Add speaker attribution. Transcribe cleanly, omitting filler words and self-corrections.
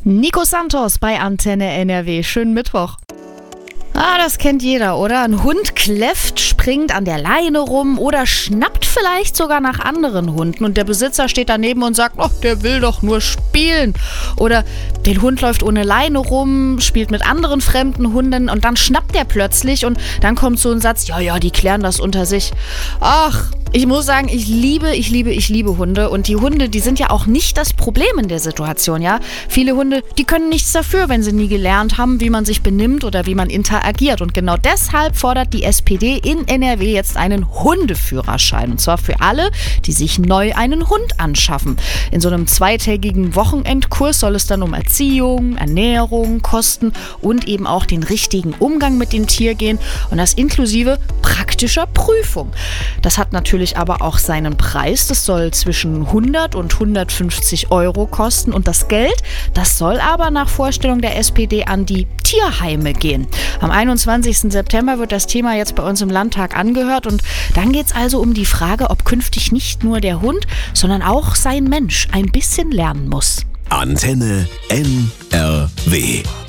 Speaker 1: Nico Santos bei Antenne NRW. Schönen Mittwoch. Das kennt jeder, oder? Ein Hund kläfft, springt an der Leine rum oder schnappt vielleicht sogar nach anderen Hunden und der Besitzer steht daneben und sagt, der will doch nur spielen. Oder der Hund läuft ohne Leine rum, spielt mit anderen fremden Hunden und dann schnappt der plötzlich und dann kommt so ein Satz, ja, die klären das unter sich. Ich muss sagen, ich liebe Hunde und die Hunde, die sind ja auch nicht das Problem in der Situation, ja. Viele Hunde, die können nichts dafür, wenn sie nie gelernt haben, wie man sich benimmt oder wie man interagiert und genau deshalb fordert die SPD in NRW jetzt einen Hundeführerschein und zwar für alle, die sich neu einen Hund anschaffen. In so einem 2-tägigen Wochenendkurs soll es dann um Erziehung, Ernährung, Kosten und eben auch den richtigen Umgang mit dem Tier gehen und das inklusive praktischer Prüfung. Das hat natürlich aber auch seinen Preis. Das soll zwischen 100 und 150 Euro kosten und das Geld, das soll aber nach Vorstellung der SPD an die Tierheime gehen. Am 21. September wird das Thema jetzt bei uns im Landtag angehört und dann geht es also um die Frage, ob künftig nicht nur der Hund, sondern auch sein Mensch ein bisschen lernen muss.
Speaker 2: Antenne NRW.